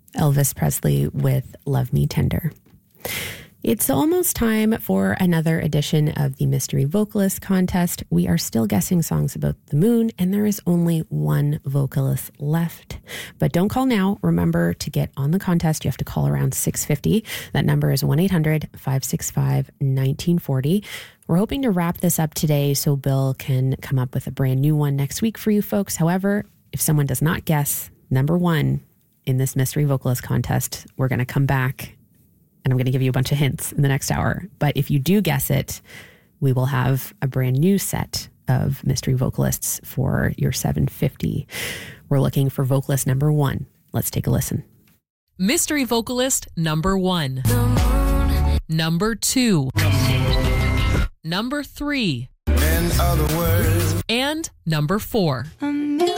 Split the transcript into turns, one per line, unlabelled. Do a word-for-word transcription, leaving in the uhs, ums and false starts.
Elvis Presley with Love Me Tender. It's almost time for another edition of the Mystery Vocalist Contest. We are still guessing songs about the moon, and there is only one vocalist left. But don't call now. Remember, to get on the contest, you have to call around six fifty. That number is one eight hundred five six five one nine four zero. We're hoping to wrap this up today so Bill can come up with a brand new one next week for you folks. However, if someone does not guess number one in this Mystery Vocalist Contest, we're going to come back and I'm going to give you a bunch of hints in the next hour. But if you do guess it, we will have a brand new set of mystery vocalists for your seven fifty. We're looking for vocalist number one. Let's take a listen.
Mystery vocalist number one. Number two. Number three.
In other words.
And number four.